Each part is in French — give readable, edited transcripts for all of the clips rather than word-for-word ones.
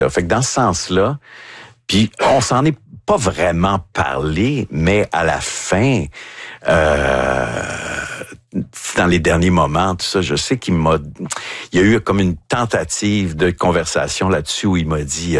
Fait que dans ce sens-là, puis on s'en est pas vraiment parlé, mais à la fin, dans les derniers moments, tout ça, je sais il y a eu comme une tentative de conversation là-dessus où il m'a dit,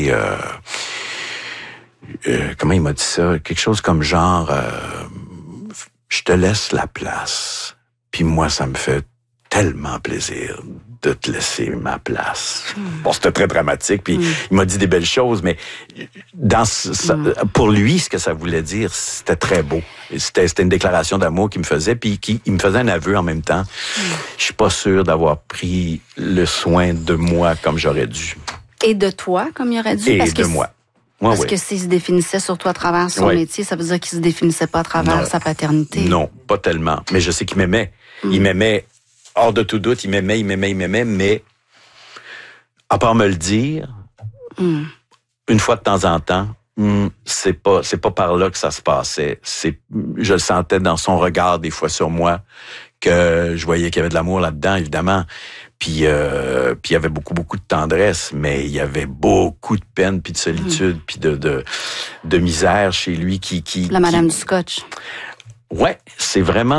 comment il m'a dit ça? Quelque chose comme genre, je te laisse la place. Puis moi, ça me fait tellement plaisir de te laisser ma place. Bon, c'était très dramatique, puis il m'a dit des belles choses, mais pour lui, ce que ça voulait dire, c'était très beau. C'était une déclaration d'amour qu'il me faisait, puis il me faisait un aveu en même temps. Je suis pas sûr d'avoir pris le soin de moi comme j'aurais dû. Et de toi, comme il aurait dû? Et de moi. Parce que s'il se définissait surtout à travers son métier, ça veut dire qu'il se définissait pas à travers sa paternité. Non, pas tellement. Mais je sais qu'il m'aimait. Il m'aimait. Hors de tout doute, il m'aimait, mais à part me le dire, une fois de temps en temps, c'est pas par là que ça se passait. Je le sentais dans son regard des fois sur moi, que je voyais qu'il y avait de l'amour là-dedans, évidemment. Puis il y avait beaucoup de tendresse, mais il y avait beaucoup de peine, puis de solitude, puis de misère chez lui qui la Madame du Scotch. Ouais, c'est vraiment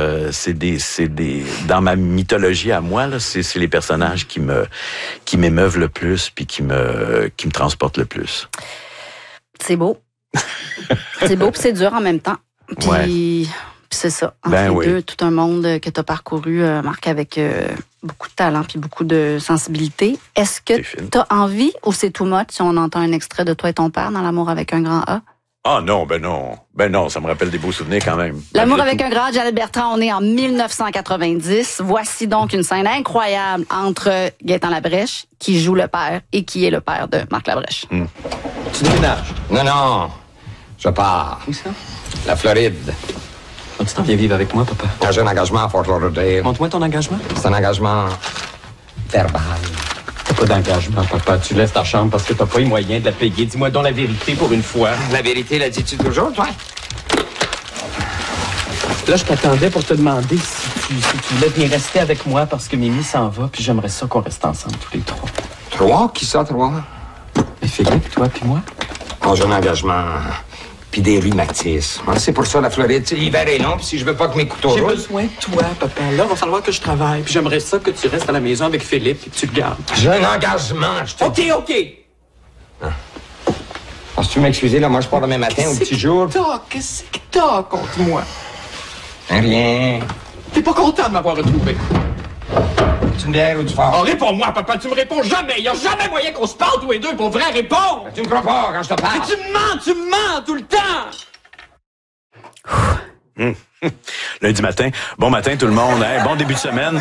dans ma mythologie à moi là, c'est les personnages qui m'émeuvent le plus puis qui me transportent le plus. C'est beau. C'est beau puis c'est dur en même temps. Puis c'est ça. Entre les deux, tout un monde que tu as parcouru, Marc, avec beaucoup de talent puis beaucoup de sensibilité. Est-ce que tu as envie ou c'est too much si on entend un extrait de toi et ton père dans L'amour avec un grand A? Ah non, ben non, ça me rappelle des beaux souvenirs quand même. L'amour avec un grand A, Jeannette Bertrand, on est en 1990. Voici donc une scène incroyable entre Gaétan Labrèche, qui joue le père, et qui est le père de Marc Labrèche. Tu déménages? Non, je pars. Où ça? La Floride. Oh, tu t'en viens vivre avec moi, papa? J'ai un engagement à Fort Lauderdale. Montre-moi ton engagement. C'est un engagement verbal. T'as pas d'engagement, papa. Tu laisses ta chambre parce que t'as pas les moyens de la payer. Dis-moi donc la vérité pour une fois. La vérité, la dis-tu toujours, toi? Là, je t'attendais pour te demander si tu voulais bien rester avec moi parce que Mimi s'en va, puis j'aimerais ça qu'on reste ensemble tous les trois. Trois? Qui ça, trois? Mais Philippe, toi puis moi? Oh, j'ai un engagement. Puis des rhumatismes. C'est pour ça, la Floride. L'hiver est long, puis si je veux pas que mes couteaux J'ai roulent... besoin de toi, papa. Là, il va falloir que je travaille, puis j'aimerais ça que tu restes à la maison avec Philippe et que tu le gardes. J'ai un engagement, je te dis. OK. Si tu m'excuser, là, moi, je pars demain matin au petit jour. Qu'est-ce que t'as contre moi? Rien. T'es pas content de m'avoir retrouvé? Tu me bière ou du fort? Oh, réponds-moi, papa, tu me réponds jamais. Il y a jamais moyen qu'on se parle tous les deux pour vrai répondre. Tu me crois pas quand je te parle? Mais tu me mens tout le temps. Lundi matin. Bon matin tout le monde. Hein? Bon début de semaine.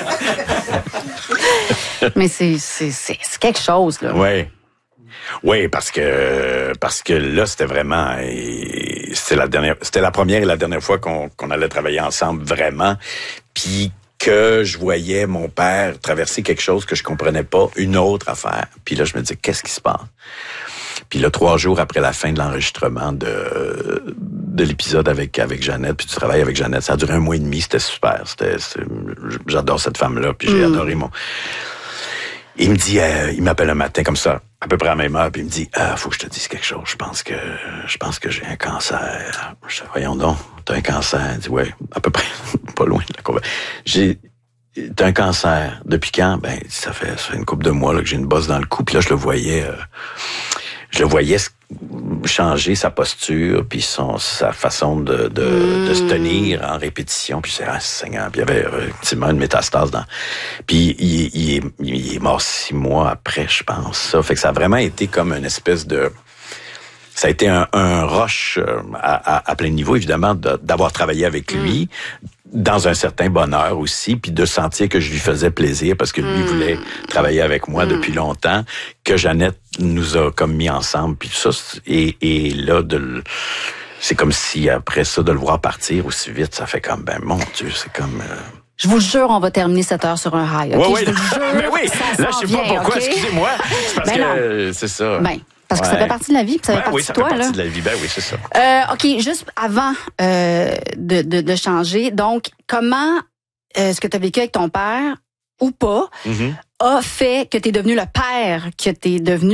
Mais c'est quelque chose, là. Oui, parce que là, c'était vraiment... C'était la première et la dernière fois qu'on allait travailler ensemble, vraiment. Puis que je voyais mon père traverser quelque chose que je comprenais pas, une autre affaire. Puis là, je me disais, qu'est-ce qui se passe? Puis là, 3 jours après la fin de l'enregistrement de l'épisode avec Jeannette, puis du travail avec Jeannette, ça a duré 1 mois et demi, c'était super. J'adore cette femme-là, puis j'ai adoré mon... Il me dit, il m'appelle un matin comme ça, à peu près à la même heure, puis il me dit, faut que je te dise quelque chose. Je pense que j'ai un cancer. Je dis, voyons donc, t'as un cancer. Il dit, ouais, à peu près, pas loin de la courbe. T'as un cancer. Depuis quand? Ben, ça fait une couple de mois là, que j'ai une bosse dans le cou. Puis là, je le voyais changer sa posture, puis sa façon de se tenir en répétition. Puis c'est Seigneur. Puis il y avait effectivement une métastase dans. Puis il est mort 6 mois après, je pense. Ça fait que ça a vraiment été comme une espèce de. Ça a été un rush à plein niveau, évidemment, d'avoir travaillé avec lui, dans un certain bonheur aussi, puis de sentir que je lui faisais plaisir, parce que lui voulait travailler avec moi depuis longtemps, que Jeannette nous a comme mis ensemble, puis tout ça. Et là, c'est comme si, après ça, de le voir partir aussi vite, ça fait comme, ben mon Dieu, c'est comme... Je vous jure, on va terminer cette heure sur un high. Okay? Oui, mais oui, là, je sais pas pourquoi, okay? Excusez-moi, c'est parce que c'est ça. Ben, parce que ça fait partie de la vie, puis ça fait partie de toi. Oui, ça fait partie là. de la vie, ben oui, c'est ça. OK, juste avant de changer, donc, comment ce que tu as vécu avec ton père, ou pas, a fait que tu es devenu le père que tu es devenu?